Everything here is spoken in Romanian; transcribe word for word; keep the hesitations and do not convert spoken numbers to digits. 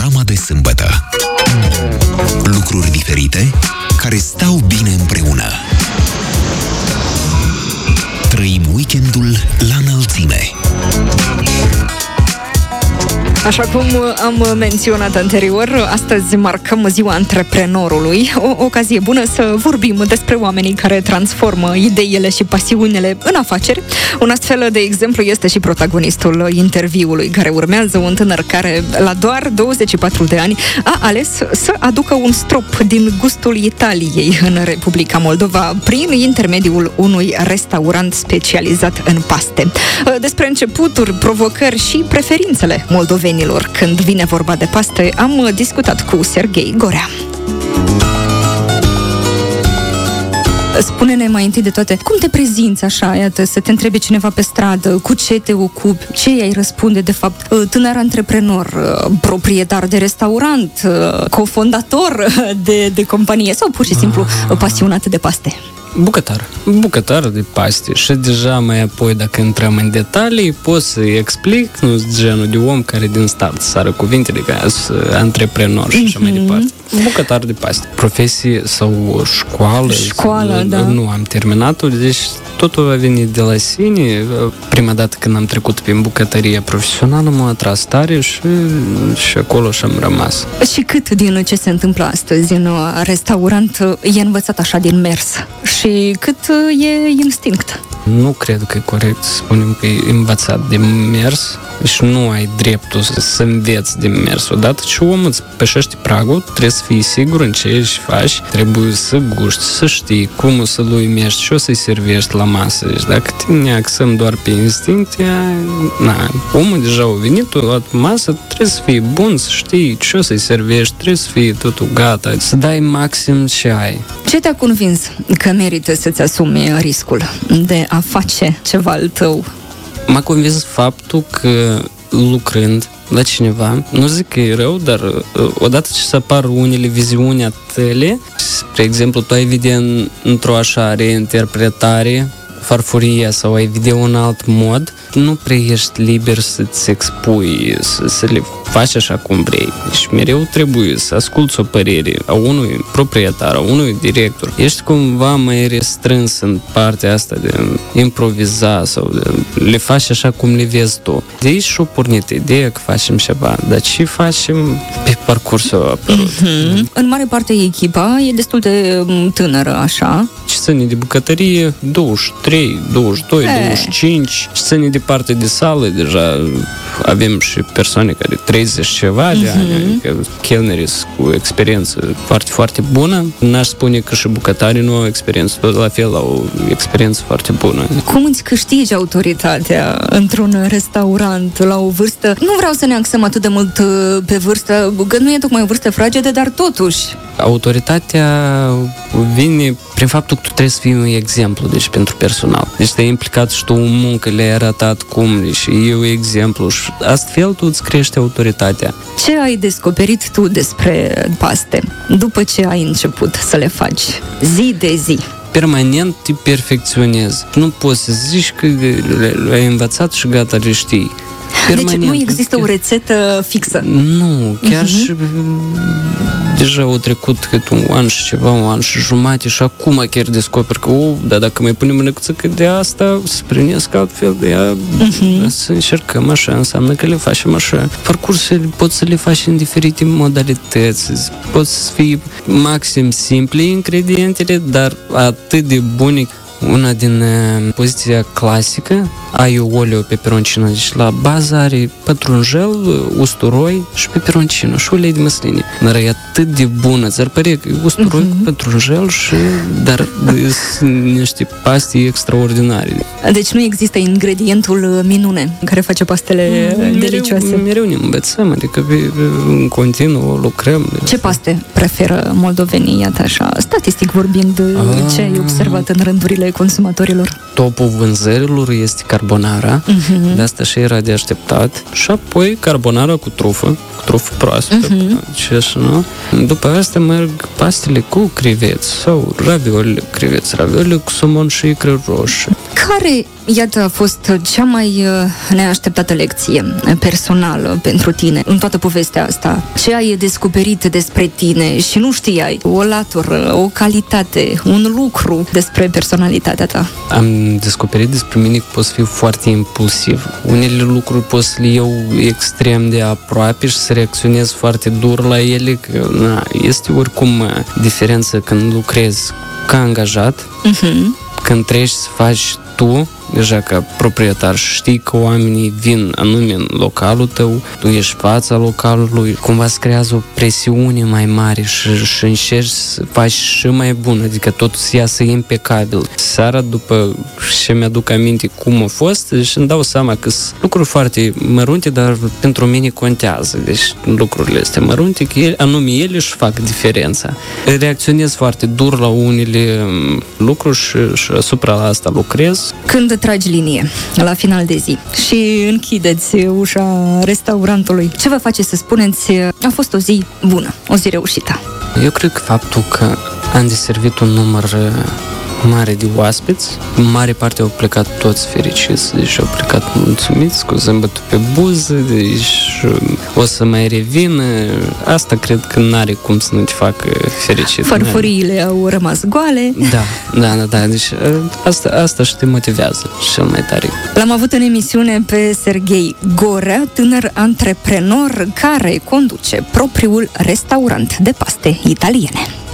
Panorama de sâmbătă. Lucruri diferite care stau bine împreună. Trăim weekendul la înălțime. Așa cum am menționat anterior, astăzi marcăm ziua antreprenorului, o ocazie bună să vorbim despre oamenii care transformă ideile și pasiunile în afaceri. Un astfel de exemplu este și protagonistul interviului care urmează, un tânăr care la doar douăzeci și patru de ani a ales să aducă un strop din gustul Italiei în Republica Moldova prin intermediul unui restaurant specializat în paste. Despre începuturi, provocări și preferințele moldovenilor când vine vorba de paste, am discutat cu Serghei Gorea. Spune-ne mai întâi de toate, cum te prezinți așa, iată, să te întrebe cineva pe stradă, cu ce te ocupi, ce ai răspunde de fapt, tânăr antreprenor, proprietar de restaurant, cofondator de, de companie sau pur și simplu pasionat de paste? Bucătar. Bucătar de paste. Și deja mai apoi, dacă intrăm în detalii, pot să-i explic, nu sunt genul de om care din start sară cuvintele ca antreprenor și așa mm-hmm. mai departe. Bucătar de paste. Profesie sau școală. Școală, da. Nu am terminat-o, deci totul a venit de la sine. Prima dată când am trecut prin bucătăria profesională m-a atras tare și, și acolo și-am rămas. Și cât din ce se întâmplă astăzi în restaurant e învățat așa din mers? Și cât e instinct? Nu cred că e corect să spunem că e învățat de mers și nu ai dreptul să, să înveți de mers. Odată ce omul îți pășește pragul, trebuie să fii sigur în ce își faci, trebuie să guști, să știi cum o să lui mergi și o să-i servești la masă. Deci dacă te ne axăm doar pe instinct, na, omul deja a venit, a luat masă, trebuie să fii bun, să știi ce o să-i servești, trebuie să fie totul gata, să dai maxim ce ai. Ce te-a convins că merită să-ți asumi riscul de a face ceva al tău? M-a convins faptul că lucrând la cineva, nu zic că e rău, dar odată ce se apar unele viziuni a tale, spre exemplu, tu ai vedea într-o așa reinterpretare farfuria sau ai vedea un alt mod, nu prea ești liber să-ți expui, să, să le faci așa cum vrei. Deci mereu trebuie să asculți o părere a unui proprietar, a unui director. Ești cumva mai restrâns în partea asta de improviza sau de, le faci așa cum le vezi tu. De aici și-o pornit ideea că facem ceva, dar ce facem pe parcursul apărut. Mm-hmm. În mare parte echipa e destul de tânără, așa. Ce ține de bucătărie, douăzeci și trei, douăzeci și doi, douăzeci și cinci. Ce ține de parte de sală, deja avem și persoane care treizeci ceva de ani, mm-hmm. adică chelneri cu experiență foarte, foarte bună. N-aș spune că și bucătarii nu au experiență, tot la fel au o experiență foarte bună. Cum îți câștigi autoritatea într-un restaurant la o vârstă? Nu vreau să ne axăm atât de mult pe vârstă, că nu e tocmai o vârstă fragedă, dar totuși. Autoritatea vine prin faptul că tu trebuie să fii un exemplu, deci pentru personal. Deci te-ai implicat și tu în muncă, le-ai arătat cum, și e un exemplu și astfel tu îți crești autoritatea. Ce ai descoperit tu despre paste după ce ai început să le faci zi de zi? Permanent te perfecționezi. Nu poți să zici că le-ai învățat și gata, le știi. Permanent. Deci nu există o rețetă fixă. Nu, chiar uh-huh. și deja au trecut cât un an și ceva, un an și jumate și acum chiar descoperi că, oh, dar dacă mai punem mânecuță că de asta să prânesc altfel de ea, uh-huh. să încercăm așa, înseamnă că le facem așa. Parcursul poți să le faci în diferite modalități, poți să fii maxim simple ingredientele, dar atât de bune. Una din uh, poziția clasică, ai oleo, peperoncină, deci la bază are pătrunjel, usturoi și peperoncină și ulei de măsline. Dar e atât de bună, ți-ar părea că e usturoi uh-huh. cu pătrunjel și, dar sunt niște paste extraordinare. Deci nu există ingredientul minune care face pastele mereu, delicioase? Mereu ne învățăm, adică pe, pe, în continuu lucrăm. Ce paste preferă moldovenii, iată așa, statistic vorbind, ah. ce ai observat în rândurile consumatorilor? Topul vânzărilor este carbonara, uh-huh. de asta și era de așteptat, și apoi carbonara cu trufă, cu trufă proaspătă, uh-huh. ce așa, nu? După asta merg pastele cu creveți sau ravioli creveți, ravioli cu somon și icră roșie. Care, iată, a fost cea mai neașteptată lecție personală pentru tine în toată povestea asta? Ce ai descoperit despre tine și nu știai? O latură, o calitate, un lucru despre personalitatea ta? Am descoperit despre mine că pot să fiu foarte impulsiv. Unele lucruri pot să le iau extrem de aproape și să reacționez foarte dur la ele, că na, este oricum diferență când lucrezi ca angajat, uh-huh. Când treci să faci tu, deja ca proprietar, știi că oamenii vin anume în localul tău, tu ești fața localului, cumva se creează o presiune mai mare și, și încerci să faci și mai bun, adică totul să iasă impecabil. Seara, după ce mi-aduc aminte cum a fost, deci îmi dau seama că sunt lucruri foarte mărunte, dar pentru mine contează. Deci lucrurile astea mărunte, că ele, anume ele își fac diferența. Reacționez foarte dur la unele lucruri și, și asupra asta lucrez. Când tragi linie la final de zi și închideți ușa restaurantului, ce vă face să spuneți a fost o zi bună, o zi reușită? Eu cred că faptul că am deservit un număr mare de oaspeți, în mare parte au plecat toți fericiți, deci au plecat mulțumiți, cu zâmbetul pe buză, deci o să mai revină. Asta cred că n-are cum să nu te facă fericit. Farfuriile au rămas goale. Da, da, da, da. Deci asta, asta și te motivează cel mai tare. L-am avut în emisiune pe Serghei Gorea, tânăr antreprenor care conduce propriul restaurant de paste italiene.